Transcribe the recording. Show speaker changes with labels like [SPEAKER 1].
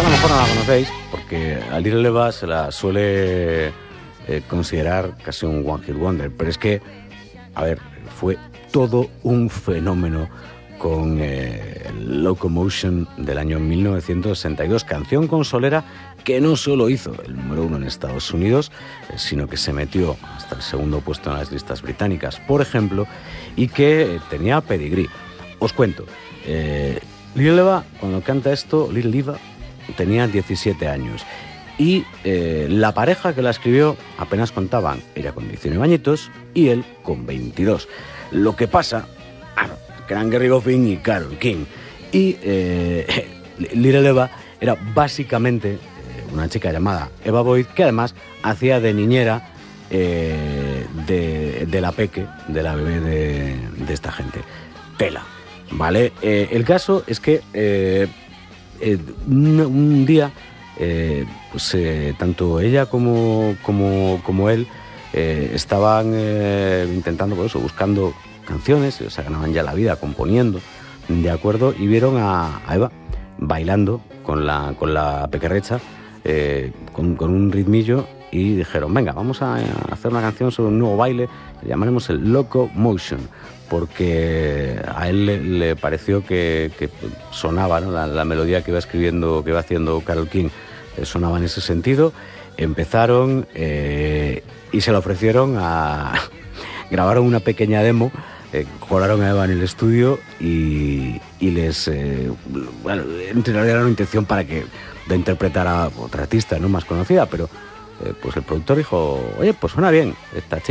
[SPEAKER 1] a lo mejor no la conocéis, porque a Little Eva se la suele considerar casi un One Hit Wonder, pero es que, a ver, fue todo un fenómeno con Locomotion del año 1962, canción consolera que no solo hizo el número 1 en Estados Unidos, sino que se metió hasta el segundo puesto en las listas británicas, por ejemplo, y que tenía pedigrí. Os cuento, Little Eva, cuando canta esto, Little Eva tenía 17 años y la pareja que la escribió apenas contaban, ella con 19 añitos y él con 22. Lo que pasa, que eran Gerry Goffin y Carole King, y Little Eva era básicamente una chica llamada Eva Boyd, que además hacía de niñera de la peque, de la bebé de esta gente. Tela, ¿vale? El caso es que un día pues tanto ella como él estaban intentando, por eso, buscando canciones, o sea, ganaban ya la vida componiendo, ¿de acuerdo? Y vieron a Eva bailando con la pequerrecha, con un ritmillo, y dijeron, venga, vamos a hacer una canción sobre un nuevo baile, le llamaremos el Locomotion, porque a él le pareció que sonaba, ¿no? La melodía que iba escribiendo, que iba haciendo Carole King, sonaba en ese sentido. Empezaron y se lo ofrecieron grabaron una pequeña demo, colaron a Eva en el estudio y les bueno, en realidad era una intención para que de interpretar a otra artista, ¿no?, más conocida, pero pues el productor dijo, oye, pues suena bien esta chica.